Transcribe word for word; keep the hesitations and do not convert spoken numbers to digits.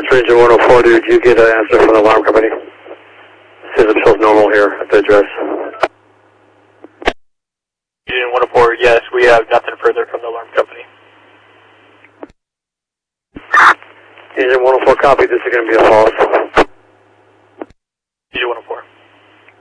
for Engine one oh four, did you get an answer from the alarm company? System shows normal here at the address. Engine one oh four, yes, we have nothing further from the alarm company. Engine one oh four, copy. This is going to be a false.